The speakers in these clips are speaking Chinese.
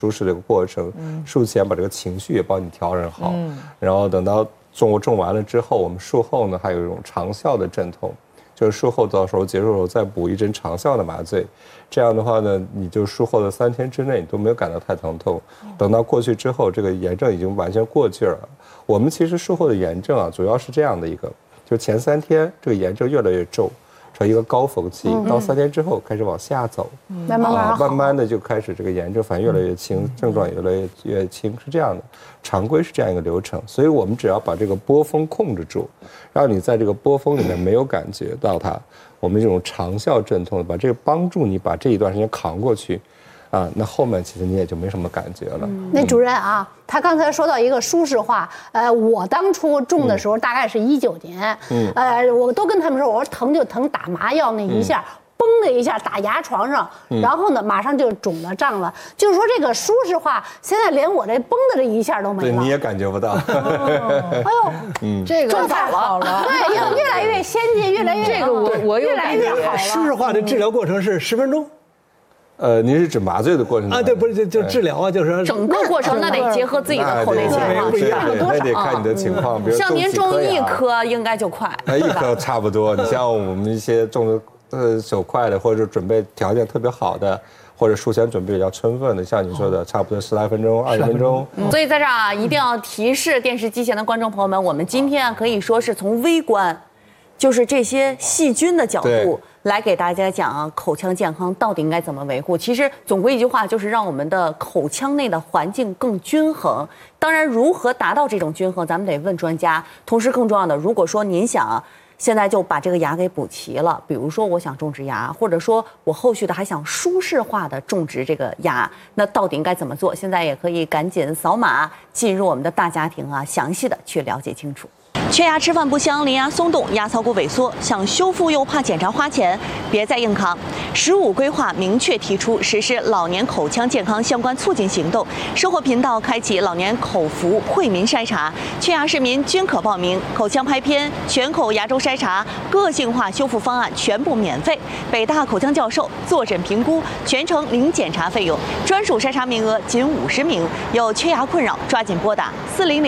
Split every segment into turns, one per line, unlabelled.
舒适的一个过程，术前把这个情绪也帮你调整好，然后等到种完了之后，我们术后呢还有一种长效的镇痛，就是术后到时候结束的时候再补一针长效的麻醉，这样的话呢，你就术后的3天之内你都没有感到太疼痛，等到过去之后，这个炎症已经完全过劲儿了。我们其实术后的炎症啊，主要是这样的一个，就前3天这个炎症越来越重。成一个高峰期，到3天之后开始往下走，慢慢的就开始这个炎症反应越来越轻，症状也越来越轻，是这样的，常规是这样一个流程。所以我们只要把这个波峰控制住，让你在这个波峰里面没有感觉到它，我们这种长效镇痛，把这个帮助你把这一段时间扛过去。那后面其实你也就没什么感觉了。
那主任啊，他刚才说到一个舒适化，我当初种的时候大概是19年，我都跟他们说，我说疼就疼，打麻药那一下。嘣的一下打牙床上，然后呢，马上就肿了胀了。就是说这个舒适化，现在连我这嘣的这一下都没了。
对，你也感觉不到。
哎呦，
这个
太好了，对，越来越先进，越来越
这个我
越来越好了。
舒适化的治疗过程是10分钟。
您是指麻醉的过程
啊？对，不是就治疗啊，就是
整个过程那得结合自己的口内情况，
那得看你的情况。比如
像您种1颗应该就快
，1颗差不多。你像我们一些种的手快的，或者准备条件特别好的，或者术前准备比较充分的，像你说的，差不多10来分钟、20分钟。
所以在这儿啊，一定要提示电视机前的观众朋友们，我们今天可以说是从微观，就是这些细菌的角度。来给大家讲啊，口腔健康到底应该怎么维护？其实总归一句话，就是让我们的口腔内的环境更均衡。当然，如何达到这种均衡，咱们得问专家。同时，更重要的，如果说您想现在就把这个牙给补齐了，比如说我想种植牙，或者说我后续的还想舒适化的种植这个牙，那到底应该怎么做？现在也可以赶紧扫码进入我们的大家庭啊，详细的去了解清楚。缺牙吃饭不香，邻牙松动，牙槽骨萎缩，想修复又怕检查花钱，别再硬扛。15规划明确提出实施老年口腔健康相关促进行动，生活频道开启老年口服惠民筛查，缺牙市民均可报名。口腔拍片、全口牙周筛查、个性化修复方案全部免费，北大口腔教授坐诊评估，全程零检查费用，专属筛查名额仅50名。有缺牙困扰，抓紧拨打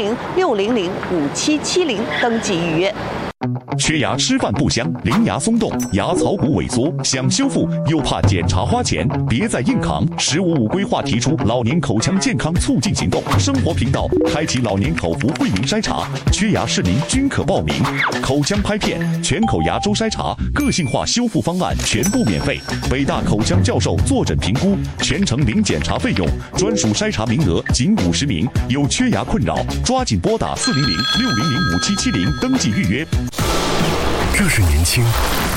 400-600-5770。登记预约。
缺牙吃饭不香，邻牙松动，牙槽骨萎缩，想修复又怕检查花钱，别再硬扛。15规划提出老年口腔健康促进行动，生活频道开启老年口服惠民筛查，缺牙市民均可报名。口腔拍片、全口牙周筛查、个性化修复方案全部免费，北大口腔教授坐诊评估，全程零检查费用，专属筛查名额仅50名。有缺牙困扰，抓紧拨打400-600-5770登记预约。
这是年轻